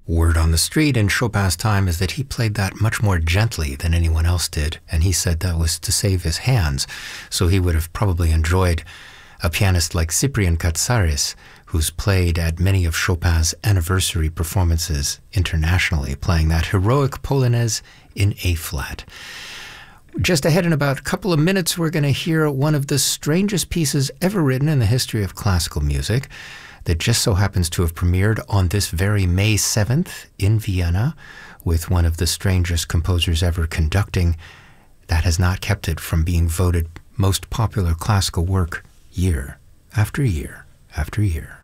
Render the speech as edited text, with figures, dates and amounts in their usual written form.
Word on the street in Chopin's time is that he played that much more gently than anyone else did, and he said that was to save his hands. So he would have probably enjoyed a pianist like Cyprian Katsaris, who's played at many of Chopin's anniversary performances internationally, playing that heroic Polonaise in A-flat. Just ahead in about a couple of minutes, we're going to hear one of the strangest pieces ever written in the history of classical music that just so happens to have premiered on this very May 7th in Vienna with one of the strangest composers ever conducting. That has not kept it from being voted most popular classical work year after year after year.